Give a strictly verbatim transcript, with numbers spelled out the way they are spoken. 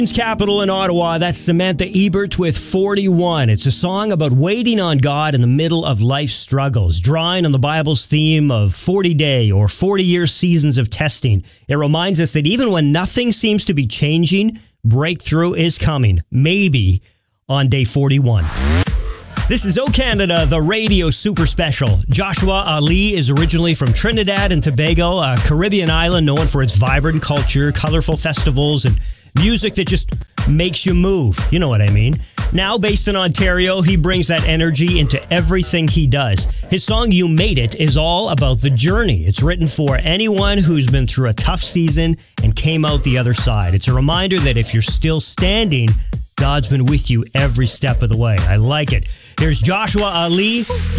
Capital in Ottawa, that's Samantha Ebert with forty-one. It's a song about waiting on God in the middle of life's struggles, drawing on the Bible's theme of forty-day or forty-year seasons of testing. It reminds us that even when nothing seems to be changing, breakthrough is coming, maybe on day forty-one. This is O Canada, the radio super special. Joshua Ali is originally from Trinidad and Tobago, a Caribbean island known for its vibrant culture, colorful festivals, and music that just makes you move. You know what I mean. Now based in Ontario, he brings that energy into everything he does. His song, You Made It, is all about the journey. It's written for anyone who's been through a tough season and came out the other side. It's a reminder that if you're still standing, God's been with you every step of the way. I like it. Here's Joshua Ali.